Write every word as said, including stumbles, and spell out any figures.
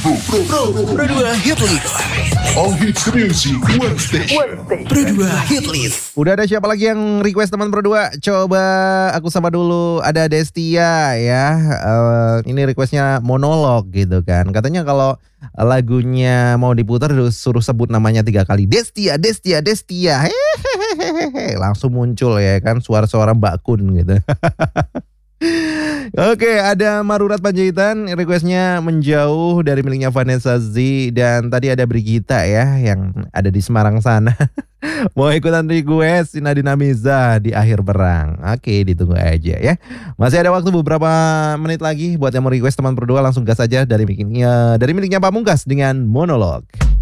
Pro, Pro dua Hit List. All Hits Music Wednesday. Pro dua Hit List. Udah ada siapa lagi yang request teman Pro dua? Coba aku sapa dulu. Ada Destia ya. Uh, ini requestnya monolog gitu kan. Katanya kalau lagunya mau diputar suruh sebut namanya tiga kali. Destia, Destia, Destia. Hehehe. Langsung muncul ya kan suara-suara Mbak Kun gitu. Oke, ada Marurat Panjaitan, requestnya menjauh dari miliknya Vanessa Z. Dan tadi ada Brigita ya, yang ada di Semarang sana. Mau ikutan request Nadina Miza di akhir berang. Oke, ditunggu aja ya. Masih ada waktu beberapa menit lagi buat yang mau request teman berdua, langsung gas aja dari miliknya, dari miliknya Pamungkas dengan monolog.